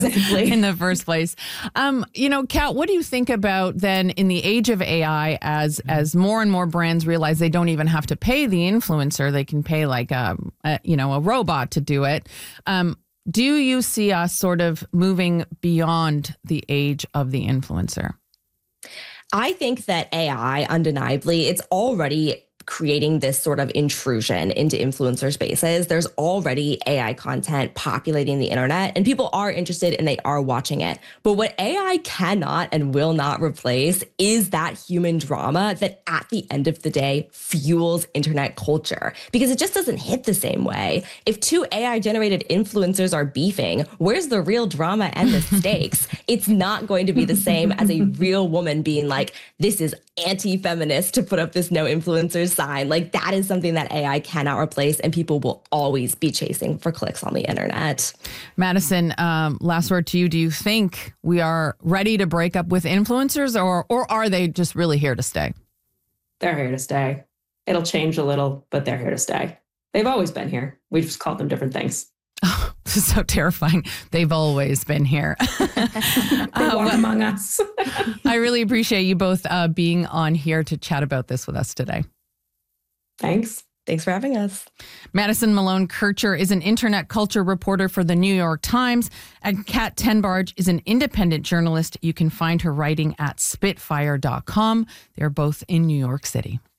in the first place. Kat, what do you think about then in the age of AI as more and more brands realize they don't even have to pay the influencer, they can pay like a robot to do it. Do you see us sort of moving beyond the age of the influencer? I think that AI, undeniably, it's already creating this sort of intrusion into influencer spaces. There's already AI content populating the internet, and people are interested and they are watching it. But what AI cannot and will not replace is that human drama that at the end of the day fuels internet culture, because it just doesn't hit the same way. If two AI generated influencers are beefing, where's the real drama and the stakes? It's not going to be the same as a real woman being like, this is anti-feminist to put up this no influencers sign. Like, that is something that AI cannot replace, and people will always be chasing for clicks on the internet. Madison, last word to you. Do you think we are ready to break up with influencers, or are they just really here to stay? They're here to stay. It'll change a little, but they're here to stay. They've always been here. We just called them different things. Oh, this is so terrifying. They've always been here. They walk among us. I really appreciate you both being on here to chat about this with us today. Thanks. Thanks for having us. Madison Malone Kircher is an internet culture reporter for the New York Times, and Kat Tenbarge is an independent journalist. You can find her writing at Spitfire.com. They're both in New York City.